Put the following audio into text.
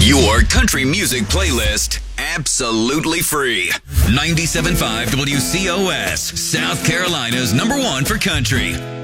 Your country music playlist, absolutely free. 97.5 WCOS, South Carolina's #1 for country.